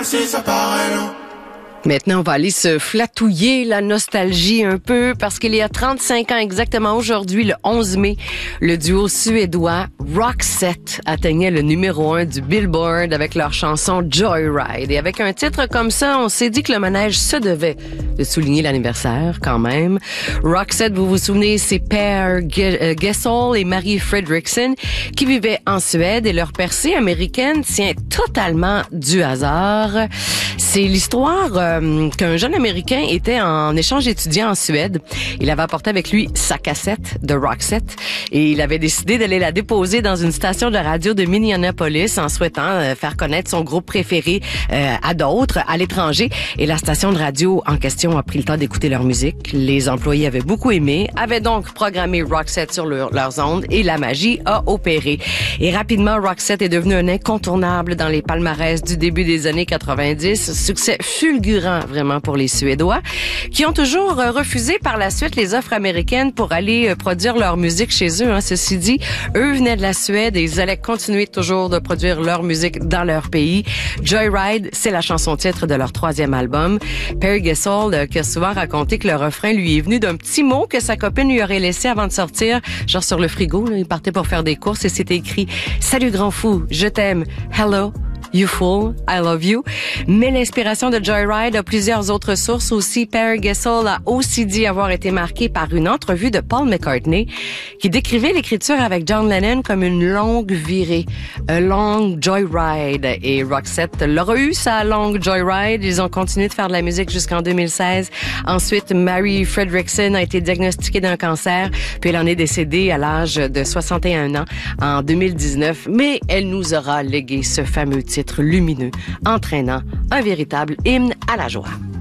si ça paraît long. Maintenant, on va aller se flatouiller la nostalgie un peu parce qu'il y a 35 ans exactement aujourd'hui, le 11 mai, le duo suédois Roxette atteignait le numéro 1 du Billboard avec leur chanson Joyride. Et avec un titre comme ça, on s'est dit que le manège se devait de souligner l'anniversaire quand même. Roxette, vous vous souvenez, c'est Per Gessle et Marie Fredriksson qui vivaient en Suède et leur percée américaine tient totalement du hasard. C'est l'histoire qu'un jeune Américain était en échange étudiant en Suède. Il avait apporté avec lui sa cassette de Roxette et il avait décidé d'aller la déposer dans une station de radio de Minneapolis en souhaitant faire connaître son groupe préféré à d'autres à l'étranger. Et la station de radio en question a pris le temps d'écouter leur musique. Les employés avaient beaucoup aimé, avaient donc programmé Roxette sur leurs ondes et la magie a opéré. Et rapidement, Roxette est devenu un incontournable dans les palmarès du début des années 90. Succès fulgurant vraiment pour les Suédois, qui ont toujours refusé par la suite les offres américaines pour aller produire leur musique chez eux. Ceci dit, eux venaient de la Suède et ils allaient continuer toujours de produire leur musique dans leur pays. Joyride, c'est la chanson-titre de leur 3e album. Per Gessle, qui a souvent raconté que le refrain lui est venu d'un petit mot que sa copine lui aurait laissé avant de sortir, genre sur le frigo. Il partait pour faire des courses et c'était écrit « Salut grand fou, je t'aime, hello ». You Fool, I Love You. Mais l'inspiration de Joyride a plusieurs autres sources aussi. Per Gessle a aussi dit avoir été marqué par une entrevue de Paul McCartney qui décrivait l'écriture avec John Lennon comme une longue virée, a long joyride. Et Roxette l'aura eu sa longue joyride. Ils ont continué de faire de la musique jusqu'en 2016. Ensuite, Mary Fredriksson a été diagnostiquée d'un cancer, puis elle en est décédée à l'âge de 61 ans en 2019. Mais elle nous aura légué ce fameux titre lumineux, entraînant un véritable hymne à la joie.